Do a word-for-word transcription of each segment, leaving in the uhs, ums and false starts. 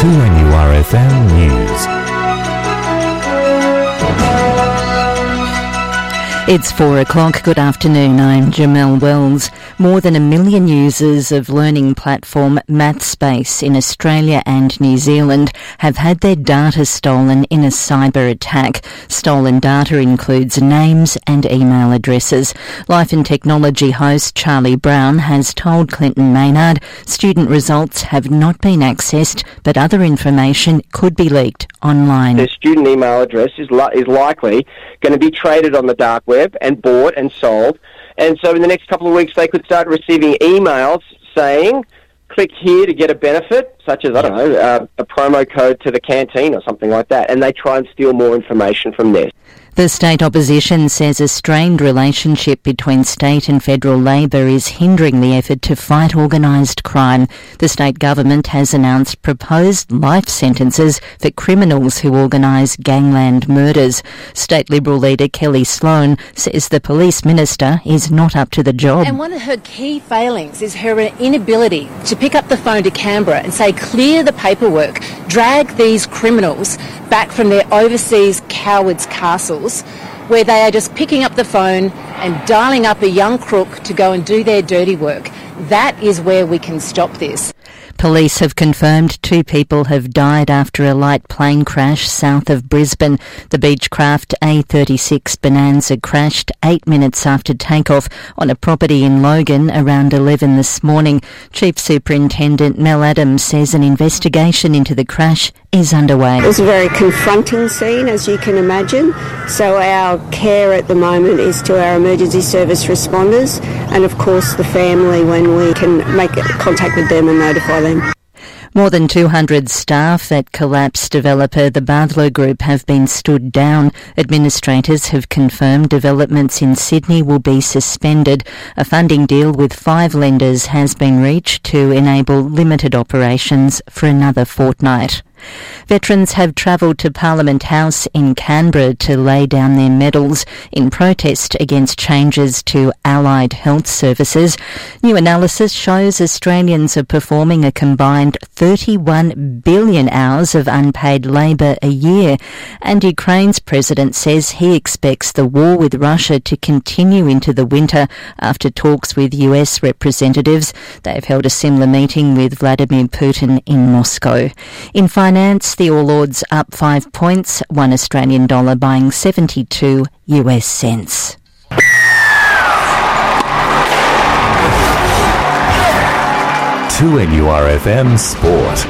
two N U R F M News. It's four o'clock. Good afternoon. I'm Jamelle Wells. More than a million users of learning platform MathSpace in Australia and New Zealand have had their data stolen in a cyber attack. Stolen data includes names and email addresses. Life and Technology host Charlie Brown has told Clinton Maynard student results have not been accessed, but other information could be leaked online. Their student email address is, li- is likely going to be traded on the dark web and bought and sold. And so in the next couple of weeks, they could start receiving emails saying, click here to get a benefit, such as, I don't know, uh, a promo code to the canteen or something like that. And they try and steal more information from there. The state opposition says a strained relationship between state and federal Labor is hindering the effort to fight organised crime. The state government has announced proposed life sentences for criminals who organise gangland murders. State Liberal leader Kelly Sloan says the police minister is not up to the job. And one of her key failings is her inability to pick up the phone to Canberra and say, clear the paperwork, drag these criminals back from their overseas cowards' castles, where they are just picking up the phone and dialing up a young crook to go and do their dirty work. That is where we can stop this. Police have confirmed two people have died after a light plane crash south of Brisbane. The Beechcraft A thirty-six Bonanza crashed eight minutes after takeoff on a property in Logan around eleven this morning. Chief Superintendent Mel Adams says an investigation into the crash is underway. It was a very confronting scene, as you can imagine. So our care at the moment is to our emergency service responders and, of course, the family when we can make contact with them and notify them. More than two hundred staff at collapsed developer the Badler Group have been stood down. Administrators have confirmed developments in Sydney will be suspended. A funding deal with five lenders has been reached to enable limited operations for another fortnight. Veterans have travelled to Parliament House in Canberra to lay down their medals in protest against changes to allied health services. New analysis shows Australians are performing a combined thirty-one billion hours of unpaid labour a year, and Ukraine's president says he expects the war with Russia to continue into the winter after talks with U S representatives. They've held a similar meeting with Vladimir Putin in Moscow. In finance, the All Ords up five points, one Australian dollar buying seventy-two U S cents. two N U R F M Sport.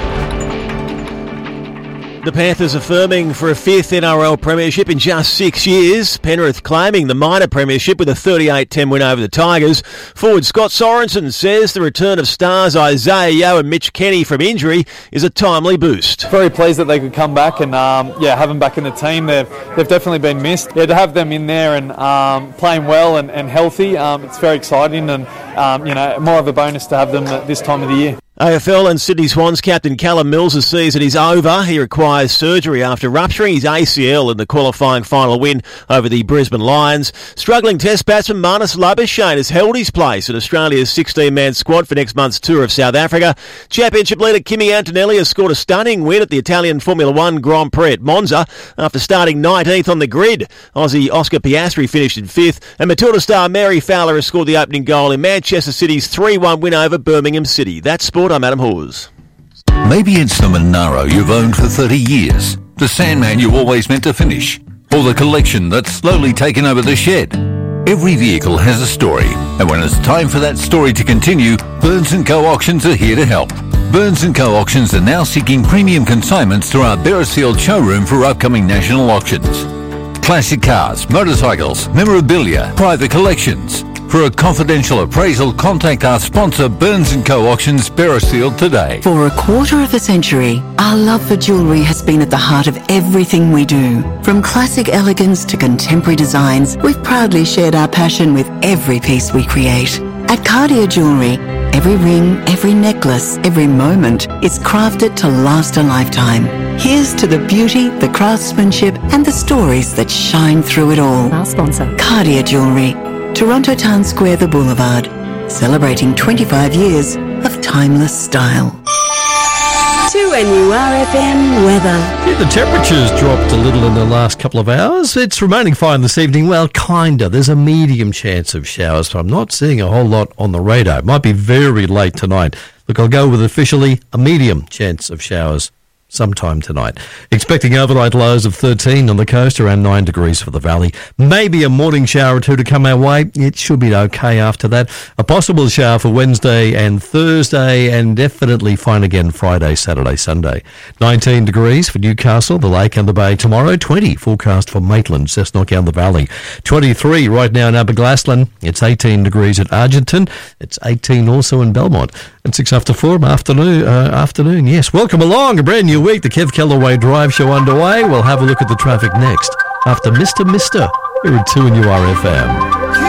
The Panthers affirming for a fifth N R L premiership in just six years. Penrith claiming the minor premiership with a thirty-eight ten win over the Tigers. Forward Scott Sorensen says the return of stars Isaiah Yeo and Mitch Kenny from injury is a timely boost. Very pleased that they could come back and um, yeah, have them back in the team. They've, they've definitely been missed. Yeah, to have them in there and um, playing well and, and healthy, um, it's very exciting and um, you know, more of a bonus to have them at this time of the year. A F L and Sydney Swans captain Callum Mills' season is over. He requires surgery after rupturing his A C L in the qualifying final win over the Brisbane Lions. Struggling Test batsman Marnus Labuschagne has held his place at Australia's sixteen-man squad for next month's tour of South Africa. Championship leader Kimi Antonelli has scored a stunning win at the Italian Formula One Grand Prix at Monza after starting nineteenth on the grid. Aussie Oscar Piastri finished in fifth, and Matilda star Mary Fowler has scored the opening goal in Manchester City's three one win over Birmingham City. That's sport. I'm Adam Hawes. Maybe it's the Monaro you've owned for thirty years, the Sandman you always meant to finish, or the collection that's slowly taken over the shed. Every vehicle has a story, and when it's time for that story to continue, Burns and Co Auctions are here to help. Burns and Co Auctions are now seeking premium consignments through our Beresfield showroom for upcoming national auctions. Classic cars, motorcycles, memorabilia, private collections. For a confidential appraisal, contact our sponsor Burns and Co Auctions Beresfield today. For a quarter of a century, our love for jewellery has been at the heart of everything we do. From classic elegance to contemporary designs, we've proudly shared our passion with every piece we create. At Cartier Jewellery, every ring, every necklace, every moment is crafted to last a lifetime. Here's to the beauty, the craftsmanship and the stories that shine through it all. Our sponsor. Cartier Jewellery. Toronto Town Square, the Boulevard, celebrating twenty-five years of timeless style. two two N U R F M weather. Yeah, the temperature's dropped a little in the last couple of hours. It's remaining fine this evening. Well, kinda. There's a medium chance of showers, so I'm not seeing a whole lot on the radar. It might be very late tonight. Look, I'll go with officially a medium chance of showers sometime tonight. Expecting overnight lows of thirteen on the coast, around nine degrees for the valley. Maybe a morning shower or two to come our way. It should be okay after that. A possible shower for Wednesday and Thursday, and definitely fine again Friday, Saturday, Sunday. nineteen degrees for Newcastle, the Lake and the Bay tomorrow. twenty forecast for Maitland, Cessnock and the Valley. twenty-three right now in Upper Glassland. It's eighteen degrees at Argenton. It's eighteen also in Belmont. And six after four afternoon. Uh, afternoon, yes. Welcome along. A brand new week. The Kev Kellaway Drive Show underway. We'll have a look at the traffic next after Mister Mister here at two N U R F M.